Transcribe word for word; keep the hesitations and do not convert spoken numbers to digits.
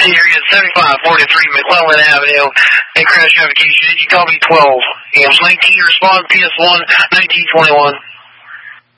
the area at seventy-five forty-three McClellan Avenue. A crash notification. You call me twelve. You have nineteen respond P S one nineteen twenty-one.